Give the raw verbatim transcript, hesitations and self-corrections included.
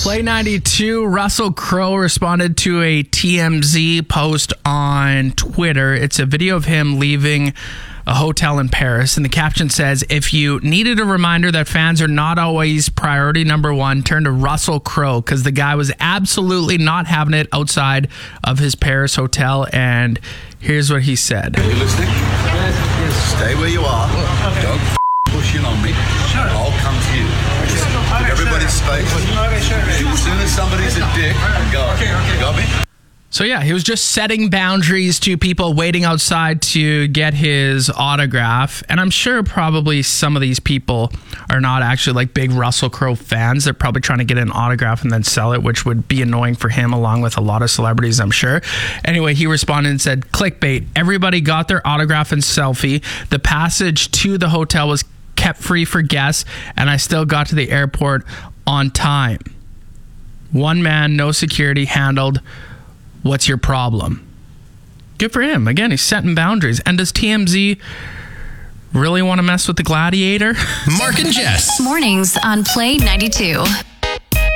Play ninety-two, Russell Crowe responded to a T M Z post on Twitter. It's a video of him leaving a hotel in Paris, and the caption says, if you needed a reminder that fans are not always priority number one, turn to Russell Crowe, because the guy was absolutely not having it outside of his Paris hotel, and here's what he said. Are you listening? Stay where you are. Don't f- push in on me. I'll come to you. Just give everybody's space. As soon as somebody's a dick, go. You got me? So yeah, he was just setting boundaries to people waiting outside to get his autograph. And I'm sure probably some of these people are not actually like big Russell Crowe fans. They're probably trying to get an autograph and then sell it, which would be annoying for him along with a lot of celebrities, I'm sure. Anyway, he responded and said, clickbait, everybody got their autograph and selfie. The passage to the hotel was kept free for guests, and I still got to the airport on time. One man, no security, handled. What's your problem? Good for him. Again, he's setting boundaries. And does T M Z really want to mess with the gladiator? Mark and Jess. Mornings on Play ninety-two.